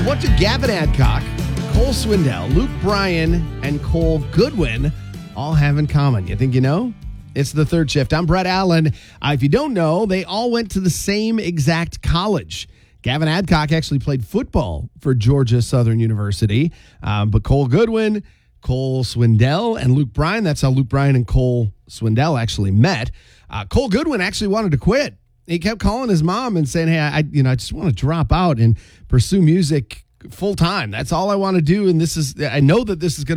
What do Gavin Adcock, Cole Swindell, Luke Bryan, and Cole Goodwin all have in common? You think you know? It's the Third Shift. I'm Brett Allen. If you don't know, they all went to the same exact college. Gavin Adcock actually played football for Georgia Southern University. But Cole Goodwin, Cole Swindell, and Luke Bryan, that's how Luke Bryan and Cole Swindell actually met. Cole Goodwin actually wanted to quit. He kept calling his mom and saying, hey, I just want to drop out and pursue music full time. That's all I want to do. And I know that this is going to